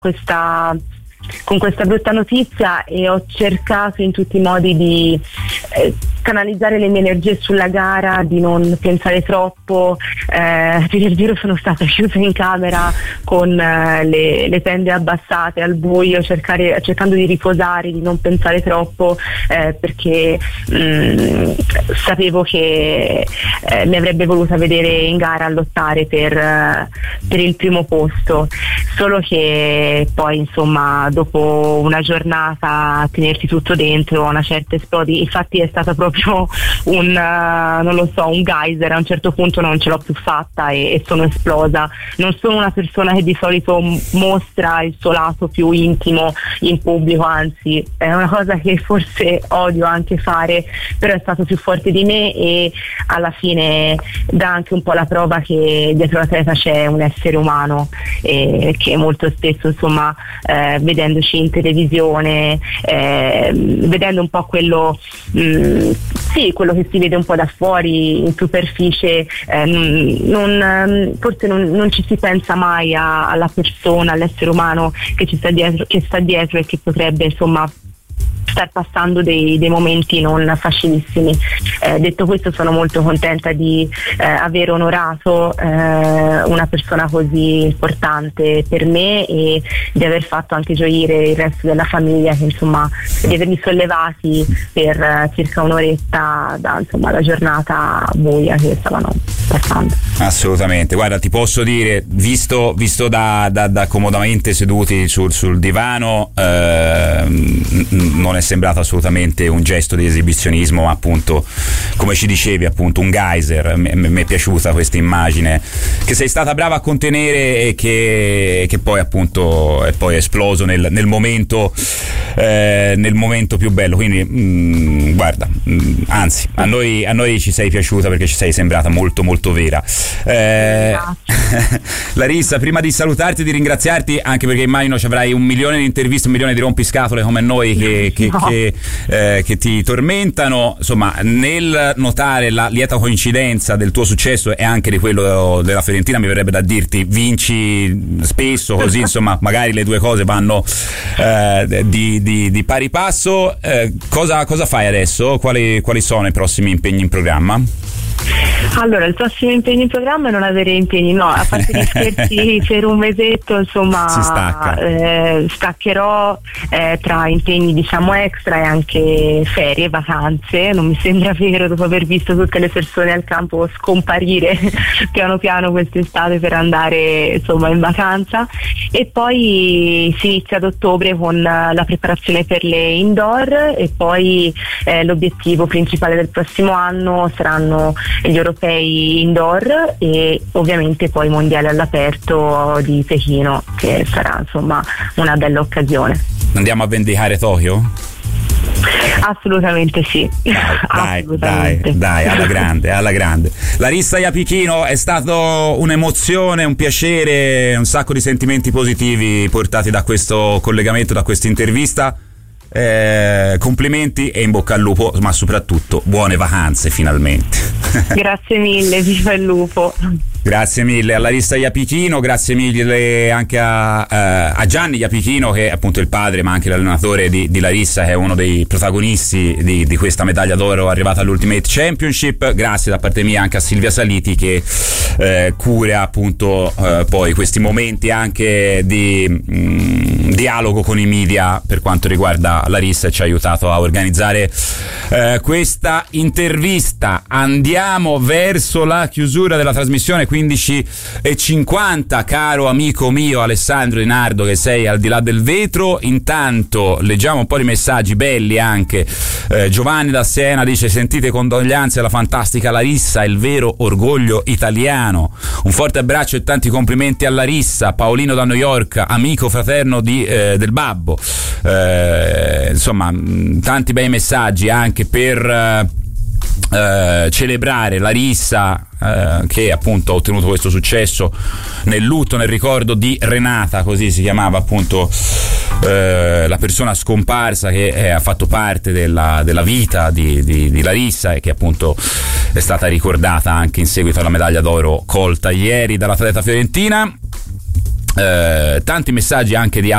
con questa brutta notizia, e ho cercato in tutti i modi di canalizzare le mie energie sulla gara, di non pensare troppo. Per il giro sono stata chiusa in camera con le tende abbassate al buio, cercando di riposare, di non pensare troppo, perché sapevo che mi avrebbe voluta vedere in gara a lottare per il primo posto, solo che poi insomma dopo una giornata a tenersi tutto dentro, a una certa esplodi. Infatti è stata proprio un geyser. A un certo punto non ce l'ho più fatta e sono esplosa. Non sono una persona che di solito mostra il suo lato più intimo in pubblico, anzi è una cosa che forse odio anche fare, però è stato più forte di me, e alla fine dà anche un po' la prova che dietro l'atleta c'è un essere umano, che molto spesso insomma vedendoci in televisione, vedendo un po' quello che si vede un po' da fuori in superficie, forse non ci si pensa mai alla persona, all'essere umano che sta dietro e che potrebbe insomma star passando dei momenti non facilissimi. Detto questo, sono molto contenta di aver onorato una persona così importante per me, e di aver fatto anche gioire il resto della famiglia, che insomma di avermi sollevati per circa un'oretta da giornata buia che stavano passando. Assolutamente, guarda, ti posso dire, visto da comodamente seduti sul divano, non è sembrato assolutamente un gesto di esibizionismo, ma appunto, come ci dicevi, appunto un geyser. Mi è piaciuta questa immagine che sei stata brava a contenere e che poi appunto è poi esploso nel momento più bello. Quindi guarda, anzi a noi ci sei piaciuta, perché ci sei sembrata molto molto vera. Larissa, prima di salutarti e di ringraziarti, anche perché immagino ci avrai 1 milione di interviste, 1 milione di rompiscatole come noi che ti tormentano, insomma, nel notare la lieta coincidenza del tuo successo e anche di quello della Fiorentina, mi verrebbe da dirti vinci spesso, così insomma magari le due cose vanno di pari passo. Cosa fai adesso? Quali sono i prossimi impegni in programma? Allora, il prossimo impegno in programma è non avere impegni, no, a parte gli scherzi, per un mesetto insomma si stacca. Staccherò tra impegni diciamo extra e anche ferie, vacanze. Non mi sembra vero, dopo aver visto tutte le persone al campo scomparire piano piano quest'estate per andare insomma in vacanza, e poi si inizia ad ottobre con la preparazione per le indoor, e poi l'obiettivo principale del prossimo anno saranno gli europei indoor e ovviamente poi i mondiali all'aperto di Pechino, che sarà insomma una bella occasione. Andiamo a vendicare Tokyo? Assolutamente sì. Dai, alla grande. Larissa Iapichino, è stato un'emozione, un piacere, un sacco di sentimenti positivi portati da questo collegamento, da questa intervista. Complimenti e in bocca al lupo, ma soprattutto buone vacanze finalmente. Grazie mille, viva il lupo. Grazie mille a Larissa Iapichino, grazie mille anche a Gianni Iapichino, che è appunto il padre ma anche l'allenatore di Larissa, che è uno dei protagonisti di questa medaglia d'oro arrivata all'Ultimate Championship. Grazie da parte mia anche a Silvia Saliti, che cura appunto poi questi momenti anche di dialogo con i media per quanto riguarda Larissa, e ci ha aiutato a organizzare questa intervista. Andiamo verso la chiusura della trasmissione, 15:50, caro amico mio Alessandro Di Nardo, che sei al di là del vetro. Intanto leggiamo un po' di messaggi belli anche. Giovanni da Siena dice: sentite condoglianze alla fantastica Larissa, il vero orgoglio italiano. Un forte abbraccio e tanti complimenti a Larissa. Paolino da New York, amico fraterno del babbo. Insomma, tanti bei messaggi anche per celebrare Larissa, che appunto ha ottenuto questo successo nel lutto, nel ricordo di Renata, così si chiamava appunto la persona scomparsa che ha fatto parte della vita di Larissa, e che appunto è stata ricordata anche in seguito alla medaglia d'oro colta ieri dall'atleta fiorentina. tanti messaggi anche di